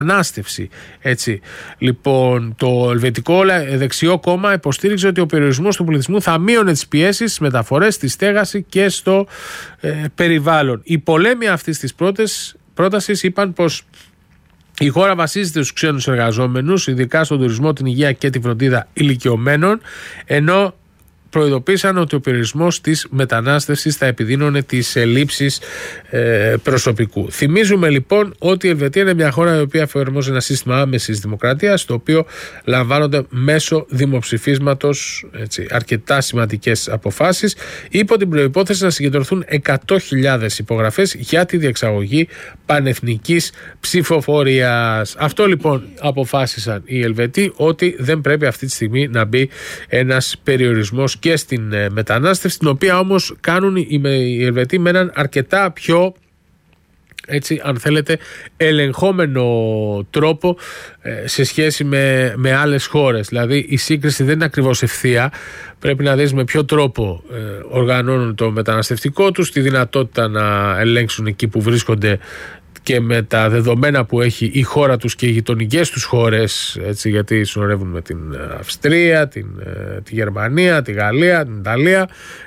μετανάστευση. Έτσι. Λοιπόν, το Ελβετικό Δεξιό Κόμμα υποστήριξε ότι ο περιορισμός του πληθυσμού θα μείωνε τις πιέσεις στις μεταφορές, στη στέγαση και στο περιβάλλον. Οι πολέμοι αυτής της πρότασης είπαν πως η χώρα βασίζεται στους ξένους εργαζόμενους, ειδικά στον τουρισμό, την υγεία και τη φροντίδα ηλικιωμένων, ενώ προειδοποίησαν ότι ο περιορισμός της μετανάστευσης θα επιδίνωνε τις ελλείψεις προσωπικού. Θυμίζουμε λοιπόν ότι η Ελβετία είναι μια χώρα η οποία εφαρμόζει ένα σύστημα άμεσης δημοκρατίας, το οποίο λαμβάνονται μέσω δημοψηφίσματος αρκετά σημαντικές αποφάσεις, υπό την προϋπόθεση να συγκεντρωθούν 100.000 υπογραφές για τη διεξαγωγή πανεθνικής ψηφοφορίας. Αυτό λοιπόν αποφάσισαν οι Ελβετοί, ότι δεν πρέπει αυτή τη στιγμή να μπει ένας περιορισμός και στην μετανάστευση, την οποία όμως κάνουν οι Ελβετοί με έναν αρκετά πιο, έτσι, αν θέλετε, ελεγχόμενο τρόπο σε σχέση με άλλες χώρες. Δηλαδή η σύγκριση δεν είναι ακριβώς ευθεία. Πρέπει να δεις με ποιο τρόπο οργανώνουν το μεταναστευτικό τους, τη δυνατότητα να ελέγξουν εκεί που βρίσκονται και με τα δεδομένα που έχει η χώρα τους και οι γειτονικές τους χώρες, έτσι, γιατί συνορεύουν με την Αυστρία, τη Γερμανία, τη Γαλλία, την Ιταλία,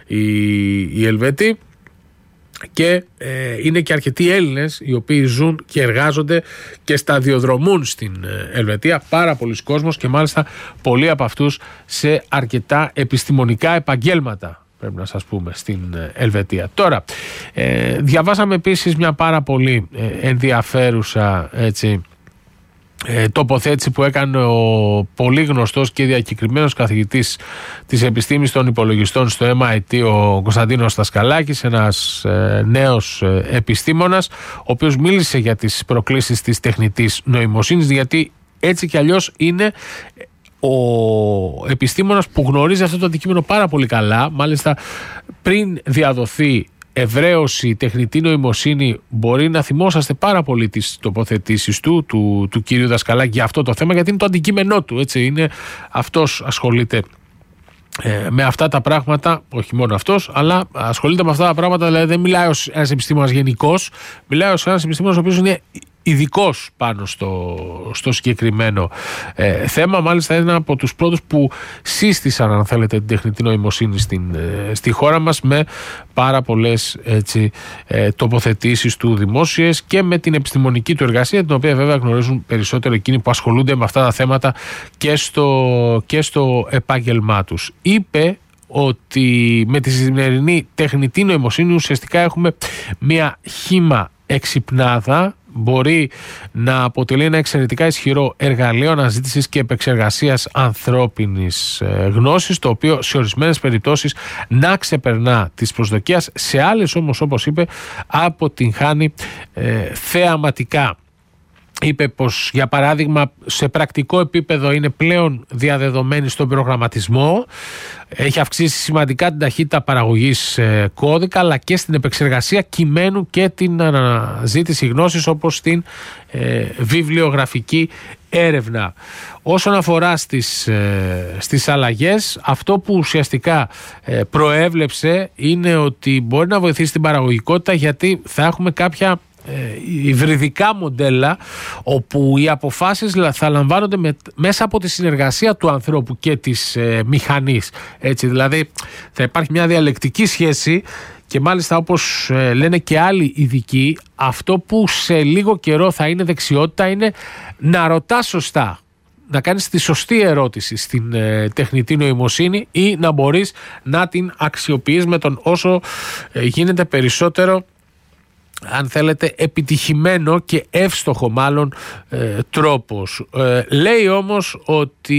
οι Ελβετοί, και είναι και αρκετοί Έλληνες οι οποίοι ζουν και εργάζονται και σταδιοδρομούν στην Ελβετία, πάρα πολλοί κόσμος, και μάλιστα πολλοί από αυτούς σε αρκετά επιστημονικά επαγγέλματα, πρέπει να σας πούμε, στην Ελβετία. Τώρα, διαβάσαμε επίσης μια πάρα πολύ ενδιαφέρουσα, έτσι, τοποθέτηση που έκανε ο πολύ γνωστός και διακεκριμένος καθηγητής της επιστήμης των υπολογιστών στο MIT, ο Κωνσταντίνος Δασκαλάκης, ένας νέος επιστήμονας, ο οποίος μίλησε για τις προκλήσεις της τεχνητής νοημοσύνης, γιατί έτσι κι αλλιώς είναι ο επιστήμονας που γνωρίζει αυτό το αντικείμενο πάρα πολύ καλά. Μάλιστα, πριν διαδοθεί ευρέως η τεχνητή νοημοσύνη, μπορεί να θυμόσαστε πάρα πολύ τις τοποθετήσεις του κύριου Δασκαλάκη για αυτό το θέμα, γιατί είναι το αντικείμενό του, έτσι, είναι, αυτός ασχολείται με αυτά τα πράγματα, όχι μόνο αυτός, αλλά ασχολείται με αυτά τα πράγματα. Δηλαδή δεν μιλάει ως ένας επιστήμονας γενικός, μιλάει ως ένας επιστήμονας ο οποίος είναι ειδικός πάνω στο συγκεκριμένο θέμα. Μάλιστα είναι από τους πρώτους που σύστησαν, αν θέλετε, την τεχνητή νοημοσύνη στη χώρα μας, με πάρα πολλές, έτσι, τοποθετήσεις του δημόσιες και με την επιστημονική του εργασία, την οποία βέβαια γνωρίζουν περισσότερο εκείνοι που ασχολούνται με αυτά τα θέματα και στο επάγγελμά τους. Είπε ότι με τη σημερινή τεχνητή νοημοσύνη ουσιαστικά έχουμε μια χύμα εξυπνάδα, μπορεί να αποτελεί ένα εξαιρετικά ισχυρό εργαλείο αναζήτησης και επεξεργασίας ανθρώπινης γνώσης, το οποίο σε ορισμένες περιπτώσεις να ξεπερνά τις προσδοκίες, σε άλλες όμως, όπως είπε, αποτυγχάνει θεαματικά. Είπε πως, για παράδειγμα, σε πρακτικό επίπεδο είναι πλέον διαδεδομένη στον προγραμματισμό, έχει αυξήσει σημαντικά την ταχύτητα παραγωγής κώδικα, αλλά και στην επεξεργασία κειμένου και την αναζήτηση γνώσης, όπως στην βιβλιογραφική έρευνα. Όσον αφορά στις αλλαγές, αυτό που ουσιαστικά προέβλεψε είναι ότι μπορεί να βοηθήσει την παραγωγικότητα, γιατί θα έχουμε κάποια υβριδικά μοντέλα, όπου οι αποφάσεις θα λαμβάνονται μέσα από τη συνεργασία του ανθρώπου και της μηχανής. Έτσι, δηλαδή θα υπάρχει μια διαλεκτική σχέση, και μάλιστα, όπως λένε και άλλοι ειδικοί, αυτό που σε λίγο καιρό θα είναι δεξιότητα είναι να ρωτάς σωστά, να κάνεις τη σωστή ερώτηση στην τεχνητή νοημοσύνη, ή να μπορείς να την αξιοποιείς με τον όσο γίνεται περισσότερο, αν θέλετε, επιτυχημένο και εύστοχο μάλλον τρόπος. Λέει όμως ότι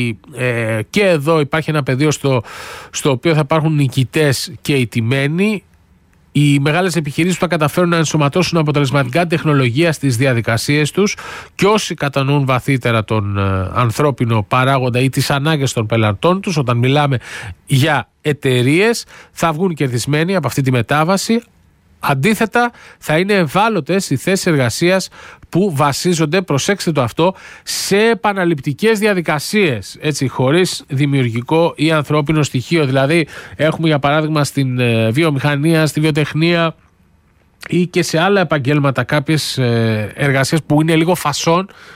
και εδώ υπάρχει ένα πεδίο στο οποίο θα υπάρχουν νικητές και ηττημένοι. Οι μεγάλες επιχειρήσεις που θα καταφέρουν να ενσωματώσουν αποτελεσματικά τεχνολογία στις διαδικασίες τους, και όσοι κατανοούν βαθύτερα τον ανθρώπινο παράγοντα ή τις ανάγκες των πελατών τους, όταν μιλάμε για εταιρείες, θα βγουν κερδισμένοι από αυτή τη μετάβαση. Αντίθετα, θα είναι ευάλωτες οι θέσεις εργασίας που βασίζονται, προσέξτε το αυτό, σε επαναληπτικές διαδικασίες, έτσι, χωρίς δημιουργικό ή ανθρώπινο στοιχείο. Δηλαδή, έχουμε για παράδειγμα στην βιομηχανία, στη βιοτεχνία, ή και σε άλλα επαγγέλματα κάποιες εργασίες που είναι λίγο φασόν